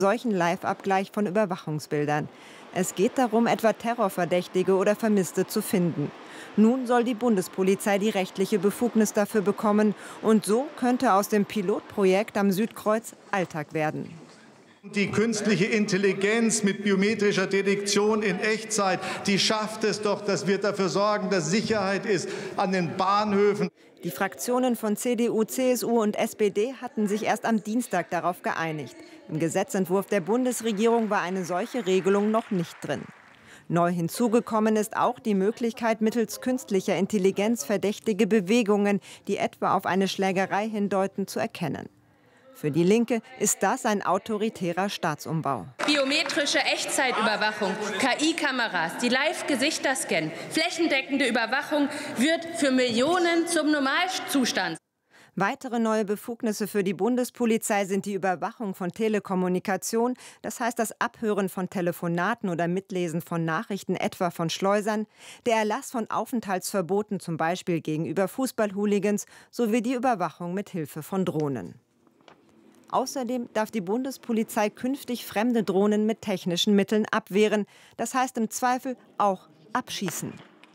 solchen Live-Abgleich von Überwachungsbildern. Es geht darum, etwa Terrorverdächtige oder Vermisste zu finden. Nun soll die Bundespolizei die rechtliche Befugnis dafür bekommen. Und so könnte aus dem Pilotprojekt am Südkreuz Alltag werden. Die künstliche Intelligenz mit biometrischer Detektion in Echtzeit, die schafft es doch, dass wir dafür sorgen, dass Sicherheit ist an den Bahnhöfen. Die Fraktionen von CDU, CSU und SPD hatten sich erst am Dienstag darauf geeinigt. Im Gesetzentwurf der Bundesregierung war eine solche Regelung noch nicht drin. Neu hinzugekommen ist auch die Möglichkeit, mittels künstlicher Intelligenz verdächtige Bewegungen, die etwa auf eine Schlägerei hindeuten, zu erkennen. Für die Linke ist das ein autoritärer Staatsumbau. Biometrische Echtzeitüberwachung, KI-Kameras, die Live-Gesichter scannen, flächendeckende Überwachung wird für Millionen zum Normalzustand. Weitere neue Befugnisse für die Bundespolizei sind die Überwachung von Telekommunikation, das heißt das Abhören von Telefonaten oder Mitlesen von Nachrichten, etwa von Schleusern, der Erlass von Aufenthaltsverboten, zum Beispiel gegenüber Fußballhooligans, sowie die Überwachung mit Hilfe von Drohnen. Außerdem darf die Bundespolizei künftig fremde Drohnen mit technischen Mitteln abwehren, das heißt im Zweifel auch abschießen.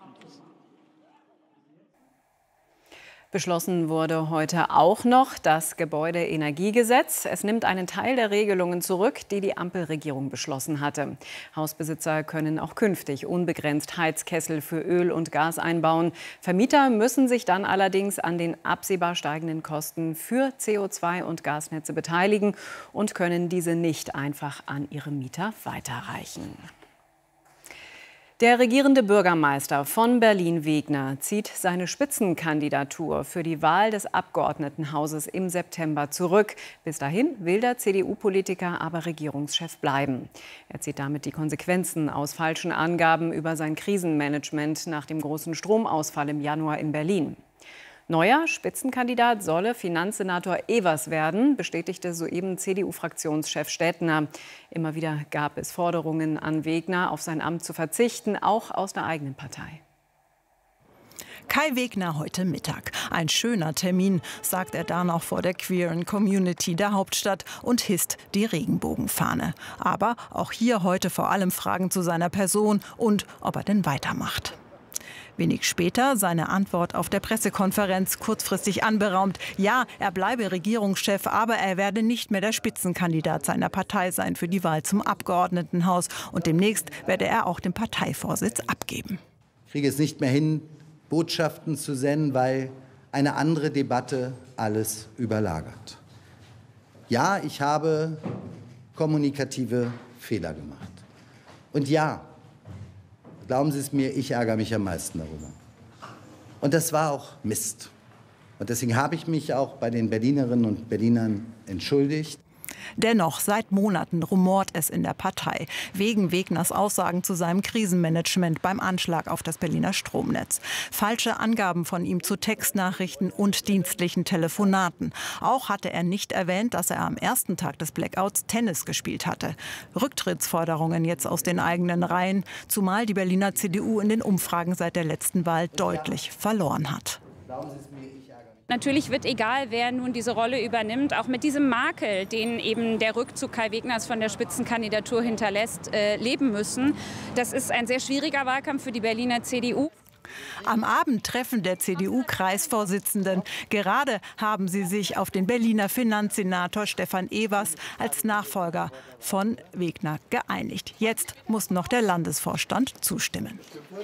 Beschlossen wurde heute auch noch das Gebäudeenergiegesetz. Es nimmt einen Teil der Regelungen zurück, die die Ampelregierung beschlossen hatte. Hausbesitzer können auch künftig unbegrenzt Heizkessel für Öl und Gas einbauen. Vermieter müssen sich dann allerdings an den absehbar steigenden Kosten für CO2- und Gasnetze beteiligen und können diese nicht einfach an ihre Mieter weiterreichen. Der regierende Bürgermeister von Berlin-Wegner zieht seine Spitzenkandidatur für die Wahl des Abgeordnetenhauses im September zurück. Bis dahin will der CDU-Politiker aber Regierungschef bleiben. Er zieht damit die Konsequenzen aus falschen Angaben über sein Krisenmanagement nach dem großen Stromausfall im Januar in Berlin. Neuer Spitzenkandidat solle Finanzsenator Evers werden, bestätigte soeben CDU-Fraktionschef Stettner. Immer wieder gab es Forderungen an Wegner, auf sein Amt zu verzichten, auch aus der eigenen Partei. Kai Wegner heute Mittag. Ein schöner Termin, sagt er da noch vor der queeren Community der Hauptstadt und hisst die Regenbogenfahne. Aber auch hier heute vor allem Fragen zu seiner Person und ob er denn weitermacht. Wenig später seine Antwort auf der Pressekonferenz, kurzfristig anberaumt. Ja, er bleibe Regierungschef, aber er werde nicht mehr der Spitzenkandidat seiner Partei sein für die Wahl zum Abgeordnetenhaus. Und demnächst werde er auch den Parteivorsitz abgeben. Ich kriege es nicht mehr hin, Botschaften zu senden, weil eine andere Debatte alles überlagert. Ja, ich habe kommunikative Fehler gemacht. Und ja, glauben Sie es mir, ich ärgere mich am meisten darüber. Und das war auch Mist. Und deswegen habe ich mich auch bei den Berlinerinnen und Berlinern entschuldigt. Dennoch, seit Monaten rumort es in der Partei, wegen Wegners Aussagen zu seinem Krisenmanagement beim Anschlag auf das Berliner Stromnetz. Falsche Angaben von ihm zu Textnachrichten und dienstlichen Telefonaten. Auch hatte er nicht erwähnt, dass er am ersten Tag des Blackouts Tennis gespielt hatte. Rücktrittsforderungen jetzt aus den eigenen Reihen, zumal die Berliner CDU in den Umfragen seit der letzten Wahl deutlich verloren hat. Natürlich wird, egal wer nun diese Rolle übernimmt, auch mit diesem Makel, den eben der Rückzug Kai Wegners von der Spitzenkandidatur hinterlässt, leben müssen. Das ist ein sehr schwieriger Wahlkampf für die Berliner CDU. Am Abendtreffen der CDU-Kreisvorsitzenden. Gerade haben sie sich auf den Berliner Finanzsenator Stefan Evers als Nachfolger von Wegner geeinigt. Jetzt muss noch der Landesvorstand zustimmen.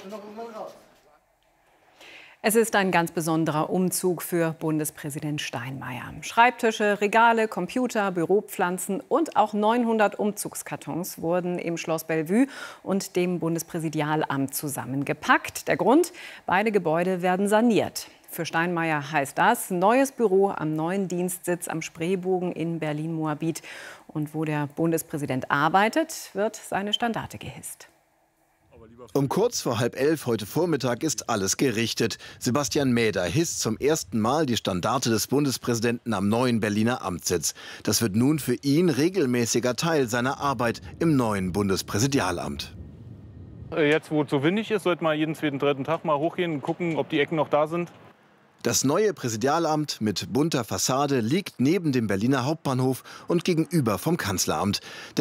Es ist ein ganz besonderer Umzug für Bundespräsident Steinmeier. Schreibtische, Regale, Computer, Büropflanzen und auch 900 Umzugskartons wurden im Schloss Bellevue und dem Bundespräsidialamt zusammengepackt. Der Grund: beide Gebäude werden saniert. Für Steinmeier heißt das neues Büro am neuen Dienstsitz am Spreebogen in Berlin-Moabit. Und wo der Bundespräsident arbeitet, wird seine Standarte gehisst. Um kurz vor 10:30 heute Vormittag ist alles gerichtet. Sebastian Mäder hisst zum ersten Mal die Standarte des Bundespräsidenten am neuen Berliner Amtssitz. Das wird nun für ihn regelmäßiger Teil seiner Arbeit im neuen Bundespräsidialamt. Jetzt, wo es so windig ist, sollte man jeden zweiten, dritten Tag mal hochgehen und gucken, ob die Ecken noch da sind. Das neue Präsidialamt mit bunter Fassade liegt neben dem Berliner Hauptbahnhof und gegenüber vom Kanzleramt.